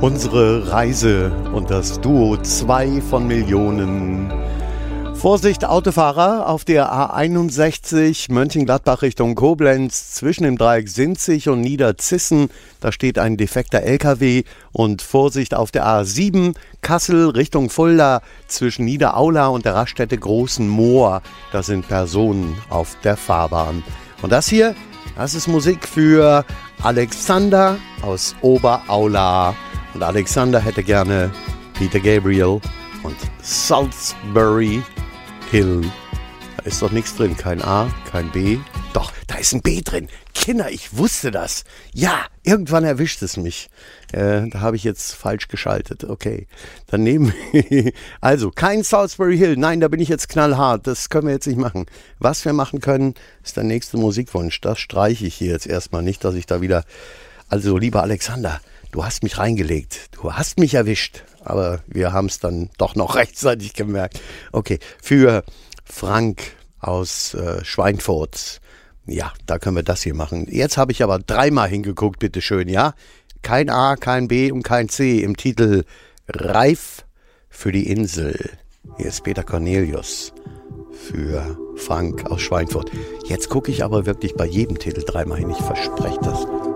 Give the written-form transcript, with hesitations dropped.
Unsere Reise und das Duo 2 von Millionen. Vorsicht Autofahrer auf der A61 Mönchengladbach Richtung Koblenz zwischen dem Dreieck Sinzig und Niederzissen. Da steht ein defekter LKW und Vorsicht auf der A7 Kassel Richtung Fulda zwischen Niederaula und der Raststätte Großen Moor. Da sind Personen auf der Fahrbahn. Und das hier, das ist Musik für Alexander aus Oberaula. Und Alexander hätte gerne Peter Gabriel und Salisbury Hill. Da ist doch nichts drin. Kein A, kein B. Doch, da ist ein B drin. Kinder, ich wusste das. Ja, irgendwann erwischt es mich. Da habe ich jetzt falsch geschaltet. Okay, dann nehmen wir... Also, kein Salisbury Hill. Nein, da bin ich jetzt knallhart. Das können wir jetzt nicht machen. Was wir machen können, ist der nächste Musikwunsch. Das streiche ich hier jetzt erstmal nicht, dass ich da wieder... Also, lieber Alexander, du hast mich reingelegt. Du hast mich erwischt. Aber wir haben es dann doch noch rechtzeitig gemerkt. Okay, für Frank aus Schweinfurt. Ja, da können wir das hier machen. Jetzt habe ich aber dreimal hingeguckt, bitteschön, ja? Kein A, kein B und kein C im Titel Reif für die Insel. Hier ist Peter Cornelius für Frank aus Schweinfurt. Jetzt gucke ich aber wirklich bei jedem Titel dreimal hin. Ich verspreche das.